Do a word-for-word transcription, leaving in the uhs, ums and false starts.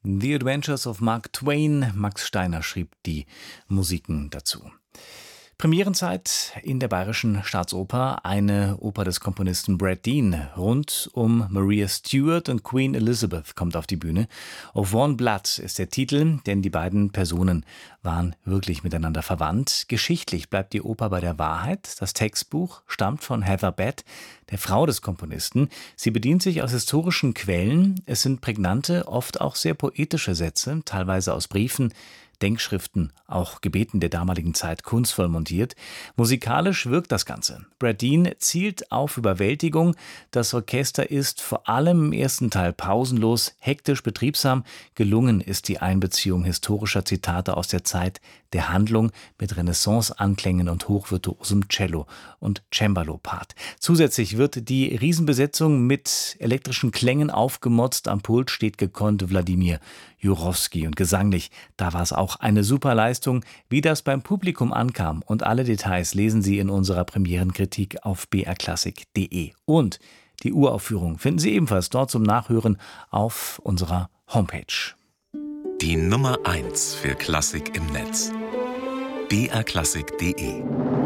The Adventures of Mark Twain. Max Steiner schrieb die Musiken dazu. Premierenzeit in der Bayerischen Staatsoper, eine Oper des Komponisten Brad Dean. Rund um Maria Stuart und Queen Elizabeth kommt auf die Bühne. Of One Blood ist der Titel, denn die beiden Personen waren wirklich miteinander verwandt. Geschichtlich bleibt die Oper bei der Wahrheit. Das Textbuch stammt von Heather Bett, der Frau des Komponisten. Sie bedient sich aus historischen Quellen. Es sind prägnante, oft auch sehr poetische Sätze, teilweise aus Briefen, Denkschriften, auch Gebeten der damaligen Zeit kunstvoll montiert. Musikalisch wirkt das Ganze. Brad Dean zielt auf Überwältigung. Das Orchester ist vor allem im ersten Teil pausenlos, hektisch, betriebsam. Gelungen ist die Einbeziehung historischer Zitate aus der Zeit der Handlung mit Renaissance-Anklängen und hochvirtuosem Cello- und Cembalo-Part. Zusätzlich wird die Riesenbesetzung mit elektrischen Klängen aufgemotzt. Am Pult steht gekonnt Wladimir Jurowski. Und gesanglich, da war es auch eine super Leistung. Wie das beim Publikum ankam und alle Details lesen Sie in unserer Premierenkritik auf b r klassik punkt d e. Und die Uraufführung finden Sie ebenfalls dort zum Nachhören auf unserer Homepage. Die Nummer eins für Klassik im Netz. b r klassik punkt d e